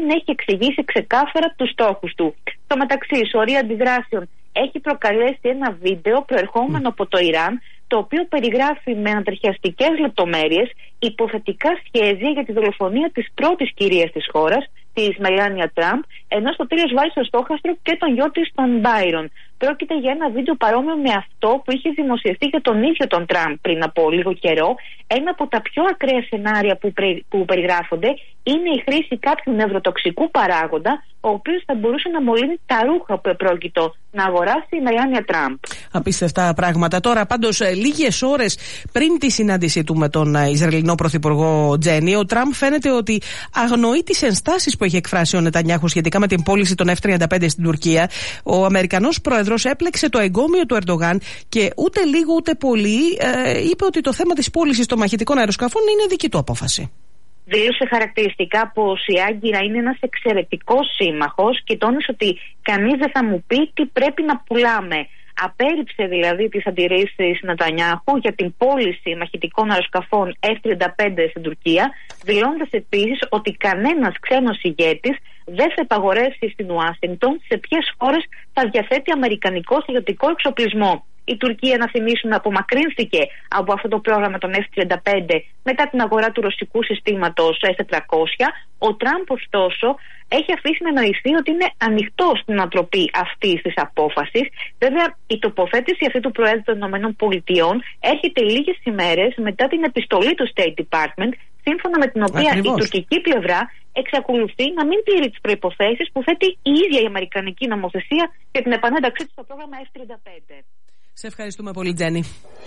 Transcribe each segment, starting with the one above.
έχει εξηγήσει ξεκάθαρα τους στόχους του. Στο μεταξύ, η σωρία αντιδράσεων έχει προκαλέσει ένα βίντεο προερχόμενο από το Ιράν, το οποίο περιγράφει με ανατριχιαστικές λεπτομέρειες υποθετικά σχέδια για τη δολοφονία της πρώτης κυρίας της χώρας, της Μελάνια Τραμπ, ενώ στο τέλος βάλει στο στόχαστρο και τον γιο της, τον Μπάιρον. Πρόκειται για ένα βίντεο παρόμοιο με αυτό που είχε δημοσιευτεί για τον ίδιο τον Τραμπ πριν από λίγο καιρό. Ένα από τα πιο ακραία σενάρια που περιγράφονται είναι η χρήση κάποιου νευροτοξικού παράγοντα, ο οποίος θα μπορούσε να μολύνει τα ρούχα που επρόκειτο να αγοράσει η Μελάνια Τραμπ. Απίστευτα πράγματα. Τώρα, πάντως, λίγες ώρες πριν τη συνάντησή του με τον Ισραηλινό Πρωθυπουργό Τζένι, ο Τραμπ φαίνεται ότι αγνοεί τις ενστάσεις που έχει εκφράσει ο Νετανιάχου σχετικά με την πώληση των F-35 στην Τουρκία. Ο Αμερικανός πρόεδρος έπλεξε το εγκόμιο του Ερντογάν και ούτε λίγο ούτε πολύ είπε ότι το θέμα της πώλησης των μαχητικών αεροσκαφών είναι δική του απόφαση. Δήλωσε χαρακτηριστικά πως η Άγκυρα είναι ένας εξαιρετικός σύμμαχος και τόνισε ότι κανείς δεν θα μου πει τι πρέπει να πουλάμε. Απέρριψε δηλαδή τις αντιρρήσεις Νετανιάχου για την πώληση μαχητικών αεροσκαφών F-35 στην Τουρκία, δηλώνοντας επίσης ότι κανένας ξένος ηγέτης δεν θα επαγορεύσει στην Ουάσιγκτον σε ποιες χώρες θα διαθέτει αμερικανικό στρατιωτικό εξοπλισμό. Η Τουρκία, να θυμίσουμε, απομακρύνθηκε από αυτό το πρόγραμμα των F-35 μετά την αγορά του ρωσικού συστήματος S-400. Ο Τραμπ, ωστόσο, έχει αφήσει να εννοηθεί ότι είναι ανοιχτό στην ανατροπή αυτής της απόφασης. Βέβαια, η τοποθέτηση αυτή του Προέδρου των ΗΠΑ έρχεται λίγες ημέρες μετά την επιστολή του State Department, σύμφωνα με την οποία η τουρκική πλευρά εξακολουθεί να μην τηρεί τις προϋποθέσεις που θέτει η ίδια η αμερικανική νομοθεσία για την επανένταξή του στο πρόγραμμα F-35. Σε ευχαριστούμε πολύ, Τζένι.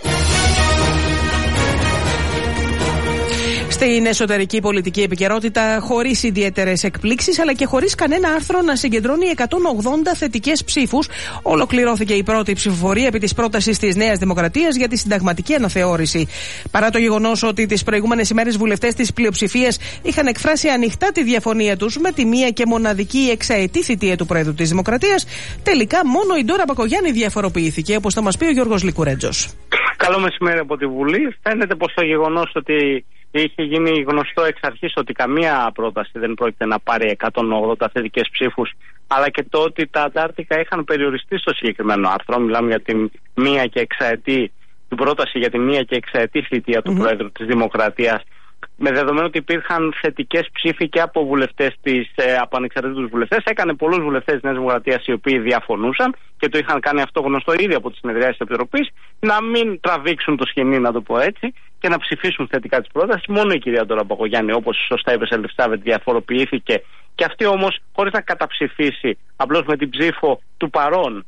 Στην εσωτερική πολιτική επικαιρότητα, χωρίς ιδιαίτερες εκπλήξεις αλλά και χωρίς κανένα άρθρο να συγκεντρώνει 180 θετικές ψήφους, ολοκληρώθηκε η πρώτη ψηφοφορία επί της πρότασης της Νέας Δημοκρατίας για τη συνταγματική αναθεώρηση. Παρά το γεγονός ότι τις προηγούμενες ημέρες βουλευτές της πλειοψηφίας είχαν εκφράσει ανοιχτά τη διαφωνία τους με τη μία και μοναδική εξαετή θητεία του Πρόεδρου της Δημοκρατίας, τελικά μόνο η Ντόρα Μπακογιάννη διαφοροποιήθηκε, όπως θα μας πει ο Γιώργος Λικουρέτζος. Καλό μεσημέρι από τη Βουλή. Φαίνεται πως το γεγονός ότι είχε γίνει γνωστό εξ αρχής ότι καμία πρόταση δεν πρόκειται να πάρει 180 θετικές ψήφους, αλλά και το ότι τα αντάρτικα είχαν περιοριστεί στο συγκεκριμένο άρθρο. Μιλάμε για την μία και εξαετή, την πρόταση για τη μία και εξαετή θητεία του Πρόεδρου της Δημοκρατίας, με δεδομένο ότι υπήρχαν θετικές ψήφοι και από βουλευτές από ανεξαρτήτους βουλευτές. Έκανε πολλούς βουλευτές της Νέας Δημοκρατίας οι οποίοι διαφωνούσαν και το είχαν κάνει αυτό γνωστό ήδη από τη συνεδρία της Επιτροπής, να μην τραβήξουν το σκηνή, να το πω έτσι, και να ψηφίσουν θετικά τις πρότασεις. Μόνο η κυρία Ντόρα Μπακογιάννη, όπως σωστά είπε σε Ελευθεράβετ, διαφοροποιήθηκε, και αυτή όμως χωρίς να καταψηφίσει, απλώς με την ψήφο του παρόν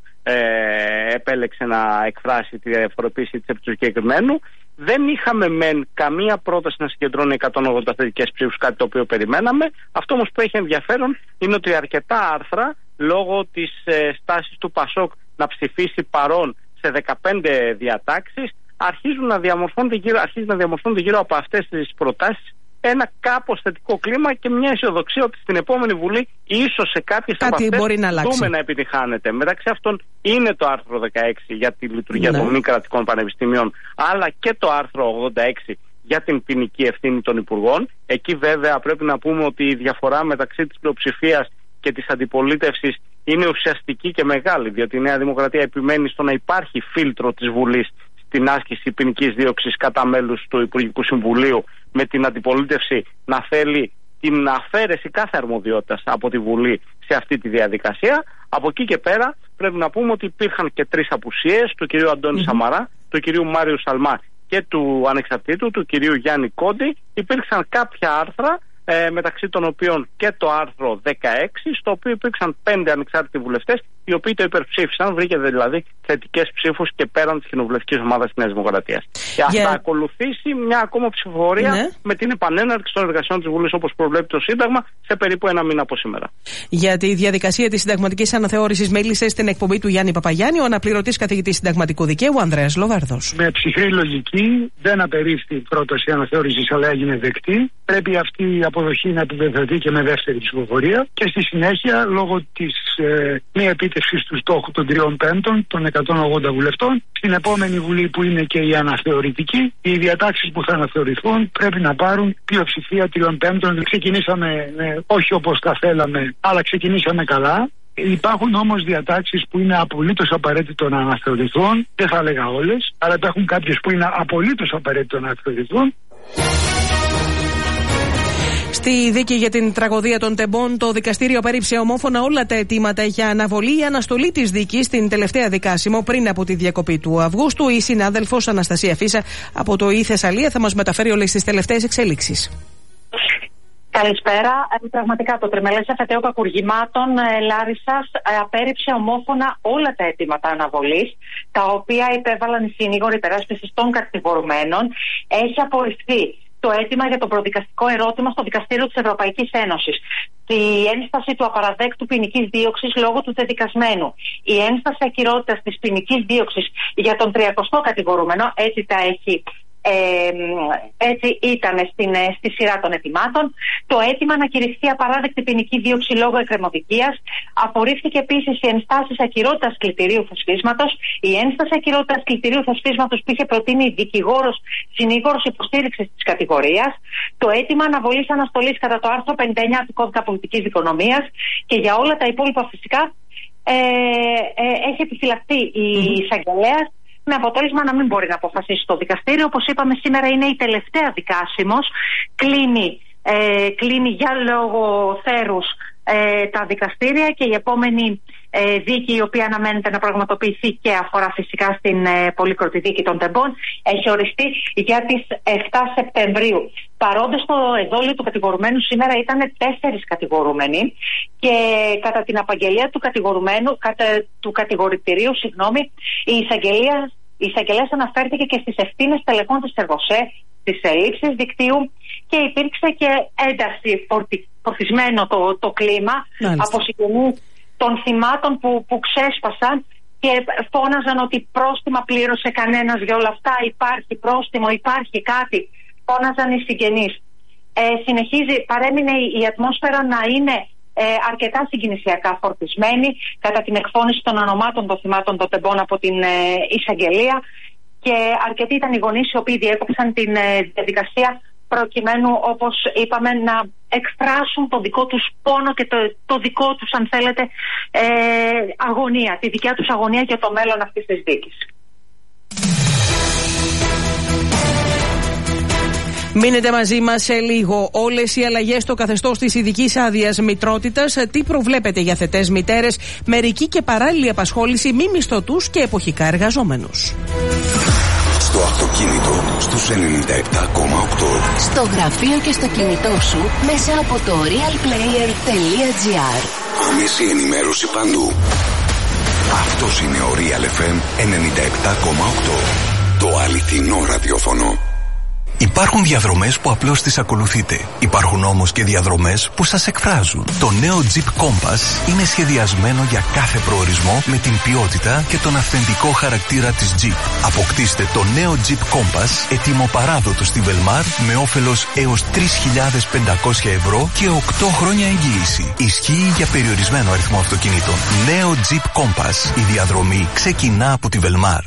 επέλεξε να εκφράσει τη διαφοροποίηση της επί του συγκεκριμένου. Δεν είχαμε μεν καμία πρόταση να συγκεντρώνει 180 θετικές ψήφους, κάτι το οποίο περιμέναμε. Αυτό όμως που έχει ενδιαφέρον είναι ότι αρκετά άρθρα, λόγω της στάσης του Πασόκ να ψηφίσει παρόν σε 15 διατάξεις, αρχίζουν να διαμορφώνονται γύρω από αυτές τις προτάσεις ένα κάπως θετικό κλίμα και μια αισιοδοξία ότι στην επόμενη Βουλή ίσως σε κάποιες από αυτές δούμε να επιτυχάνεται. Μεταξύ αυτών είναι το άρθρο 16 για τη λειτουργία των μη κρατικών πανεπιστημίων, αλλά και το άρθρο 86 για την ποινική ευθύνη των υπουργών. Εκεί βέβαια πρέπει να πούμε ότι η διαφορά μεταξύ της πλειοψηφίας και της αντιπολίτευσης είναι ουσιαστική και μεγάλη, διότι η Νέα Δημοκρατία επιμένει στο να υπάρχει φίλτρο της Βουλής στην άσκηση ποινικής δίωξης κατά μέλους του Υπουργικού Συμβουλίου, με την αντιπολίτευση να θέλει την αφαίρεση κάθε αρμοδιότητας από τη Βουλή σε αυτή τη διαδικασία. Από εκεί και πέρα πρέπει να πούμε ότι υπήρχαν και τρεις απουσίες, του κυρίου Αντώνη Σαμαρά, του κυρίου Μάριου Σαλμά και του ανεξαρτήτου, του κυρίου Γιάννη Κόντι. Υπήρξαν κάποια άρθρα, μεταξύ των οποίων και το άρθρο 16, στο οποίο υπήρξαν 5 ανεξάρτητοι βουλευτές, οι οποίοι το υπερψήφισαν. Βρήκε δηλαδή θετικές ψήφους και πέραν της κοινοβουλευτικής ομάδας της Νέας Δημοκρατίας. Και θα ακολουθήσει μια ακόμα ψηφοφορία με την επανέναρξη των εργασιών της Βουλής, όπως προβλέπει το Σύνταγμα, σε περίπου ένα μήνα από σήμερα. Για τη διαδικασία της συνταγματικής αναθεώρησης μίλησε στην εκπομπή του Γιάννη Παπαγιάννη ο αναπληρωτής καθηγητής συνταγματικού δικαίου Ανδρέας Λοβέρδος. Με ψυχρή λογική δεν απερίφθη η πρόταση αναθεώρησης, αλλά έγινε δεκτή. Πρέπει αυτή η αποδοχή να επιβεβαιωθεί και με δεύτερη ψηφοφορία. Και στη συνέχεια, λόγω της μη επίτευξης του στόχου των 3/5 των 180 βουλευτών, στην επόμενη Βουλή που είναι και η αναθεωρητική, οι διατάξεις που θα αναθεωρηθούν πρέπει να πάρουν πλειοψηφία 3/5. Ξεκινήσαμε όχι όπως τα θέλαμε, αλλά ξεκινήσαμε καλά. Υπάρχουν όμως διατάξεις που είναι απολύτως απαραίτητο να αναθεωρηθούν. Δεν θα έλεγα όλες, αλλά υπάρχουν κάποιες που είναι απολύτως απαραίτητο να αναθεωρηθούν. Στη δίκη για την τραγωδία των Τεμπών, το δικαστήριο απέρριψε ομόφωνα όλα τα αιτήματα για αναβολή ή αναστολή της δίκης στην τελευταία δικάσιμο πριν από τη διακοπή του Αυγούστου. Η συνάδελφος Αναστασία Φίσα από το ΙΕ Θεσσαλία θα μας μεταφέρει όλες τις τελευταίες εξέλιξεις. Καλησπέρα. Πραγματικά το τριμελές εφετείο κακουργημάτων Λάρισσας απέρριψε ομόφωνα όλα τα αιτήματα αναβολής, τα οποία υπέβαλαν οι συνήγοροι υπεράσπισης των κατηγορουμένων. Έχει απορριφθεί το αίτημα για το προδικαστικό ερώτημα στο Δικαστήριο της Ευρωπαϊκής Ένωσης, η ένσταση του απαραδέκτου ποινικής δίωξης λόγω του δεδικασμένου, η ένσταση ακυρότητας της ποινικής δίωξης για τον 30ο κατηγορούμενο, έτσι ήταν στη σειρά των αιτημάτων. Το αίτημα να κηρυχθεί απαράδεκτη ποινική δίωξη λόγω εκκρεμωδικίας. Απορρίφθηκε επίσης η ενστάση ακυρότητας κλητηρίου θεσπίσματος, η ένσταση ακυρότητας κλητηρίου θεσπίσματος που είχε προτείνει δικηγόρος συνήγορος υποστήριξης της κατηγορίας. Το αίτημα αναβολής αναστολής κατά το άρθρο 59 του Κώδικα Πολιτικής Δικονομίας. Και για όλα τα υπόλοιπα φυσικά έχει επιφυλαχθεί η εισαγγελέας, με αποτέλεσμα να μην μπορεί να αποφασίσει το δικαστήριο. Όπως είπαμε, σήμερα είναι η τελευταία δικάσιμος. Κλείνει για λόγω θέρους τα δικαστήρια και η επόμενη δίκη, η οποία αναμένεται να πραγματοποιηθεί και αφορά φυσικά στην πολύκροτη δίκη των Τεμπών, έχει οριστεί για τις 7 Σεπτεμβρίου. Παρόντες στο εδόλιο του κατηγορουμένου σήμερα ήταν 4 κατηγορούμενοι και κατά την απαγγελία του κατηγορητηρίου, η εισαγγελέας αναφέρθηκε και στις ευθύνες τελεχών της Εργοσέ, στις ελλείψεις δικτύου και υπήρξε και ένταση, φορτισμένο το κλίμα. Μάλιστα. Από συγγενείς των θυμάτων που ξέσπασαν και φώναζαν ότι πρόστιμα πλήρωσε κανένας για όλα αυτά, υπάρχει πρόστιμο, υπάρχει κάτι, φώναζαν οι συγγενείς. Παρέμεινε η ατμόσφαιρα να είναι αρκετά συγκινησιακά φορτισμένη κατά την εκφώνηση των ονομάτων των θυμάτων των Τεμπών από την εισαγγελία, και αρκετοί ήταν οι γονείς οι οποίοι διέκοψαν την διαδικασία προκειμένου, όπως είπαμε, να εκφράσουν το δικό τους πόνο και το δικό τους, αν θέλετε, αγωνία, τη δικιά τους αγωνία για το μέλλον αυτής της δίκης. Μείνετε μαζί μας σε λίγο. Όλες οι αλλαγές στο καθεστώς της ειδικής άδειας μητρότητας. Τι προβλέπετε για θετές μητέρες, μερική και παράλληλη απασχόληση, μη μισθωτούς και εποχικά εργαζόμενους. Στο αυτοκίνητο στους 97,8. Στο γραφείο και στο κινητό σου μέσα από το realplayer.gr. Άμεση ενημέρωση παντού. Αυτός είναι ο Real FM 97,8. Το αληθινό ραδιόφωνο. Υπάρχουν διαδρομές που απλώς τις ακολουθείτε. Υπάρχουν όμως και διαδρομές που σας εκφράζουν. Το νέο Jeep Compass είναι σχεδιασμένο για κάθε προορισμό με την ποιότητα και τον αυθεντικό χαρακτήρα της Jeep. Αποκτήστε το νέο Jeep Compass έτοιμο παράδοτο στη Velmar με όφελος έως 3.500 ευρώ και 8 χρόνια εγγύηση. Ισχύει για περιορισμένο αριθμό αυτοκινήτων. Νέο Jeep Compass. Η διαδρομή ξεκινά από τη Velmar.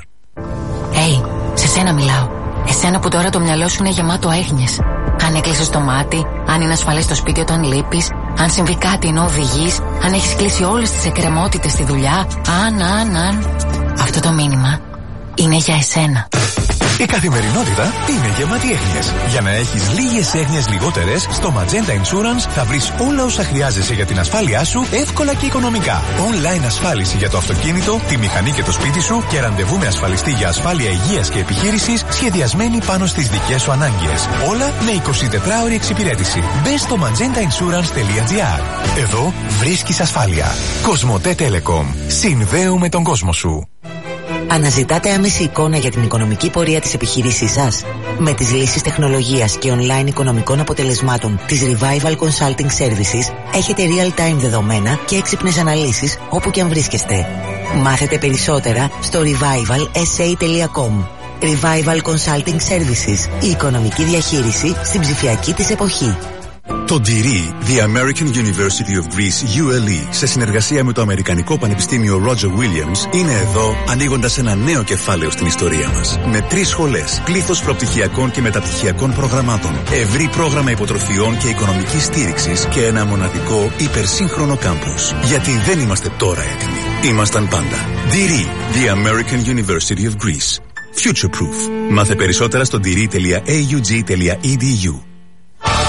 Σε σένα μιλάω. Εσένα που τώρα το μυαλό σου είναι γεμάτο έγνοιες. Αν έκλεισες το μάτι, αν είναι ασφαλές το σπίτι όταν λείπεις, αν συμβεί κάτι ενώ οδηγείς, αν έχεις κλείσει όλες τις εκκρεμότητες στη δουλειά, αν. Αυτό το μήνυμα είναι για εσένα. Η καθημερινότητα είναι γεμάτη έγνοιες. Για να έχεις λίγες έγνοιες λιγότερες, στο Magenta Insurance θα βρεις όλα όσα χρειάζεσαι για την ασφάλειά σου εύκολα και οικονομικά. Online ασφάλιση για το αυτοκίνητο, τη μηχανή και το σπίτι σου και ραντεβού με ασφαλιστή για ασφάλεια υγείας και επιχείρησης σχεδιασμένη πάνω στις δικές σου ανάγκες. Όλα με 24ωρη εξυπηρέτηση. Μπες στο magentainsurance.gr. Εδώ βρίσκεις ασφάλεια. Κοσμοτέ Telecom. Συνδέουμε τον κόσμο σου. Αναζητάτε άμεση εικόνα για την οικονομική πορεία της επιχείρησής σας? Με τις λύσεις τεχνολογίας και online οικονομικών αποτελεσμάτων της Revival Consulting Services έχετε real-time δεδομένα και έξυπνες αναλύσεις όπου και αν βρίσκεστε. Μάθετε περισσότερα στο revivalsa.com. Revival Consulting Services. Η οικονομική διαχείριση στην ψηφιακή της εποχή. Το DIRI, The American University of Greece, ULE, σε συνεργασία με το Αμερικανικό Πανεπιστήμιο Roger Williams, είναι εδώ ανοίγοντας ένα νέο κεφάλαιο στην ιστορία μας. Με 3 σχολές, πλήθος προπτυχιακών και μεταπτυχιακών προγραμμάτων, ευρύ πρόγραμμα υποτροφιών και οικονομικής στήριξης και ένα μοναδικό υπερσύγχρονο κάμπους. Γιατί δεν είμαστε τώρα έτοιμοι. Ήμασταν πάντα. DIRI, The American University of Greece. Future Proof. Μάθε περισσότερα στο diri.aug.edu.